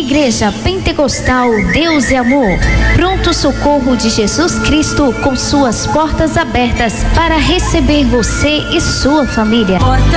Igreja Pentecostal Deus e Amor, pronto socorro de Jesus Cristo, com suas portas abertas para receber você e sua família.